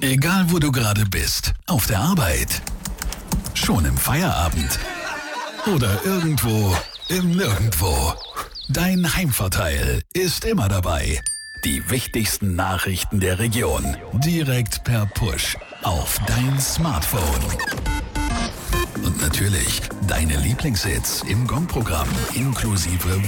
Egal wo du gerade bist, auf der Arbeit, schon im Feierabend oder irgendwo im Nirgendwo. Dein Heimvorteil ist immer dabei. Die wichtigsten Nachrichten der Region direkt per Push auf dein Smartphone. Und natürlich deine Lieblingshits im Gong-Programm inklusive